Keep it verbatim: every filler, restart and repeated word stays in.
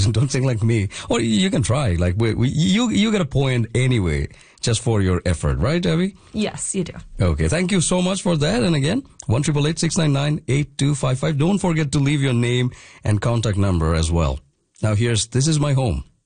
Don't sing like me. Or you can try. Like we, we, you, you get a point anyway, just for your effort, right, Abby? Yes, you do. Okay, thank you so much for that. And again, one triple eight six nine nine eight two five five. Don't forget to leave your name and contact number as well. Now here's This Is My Home.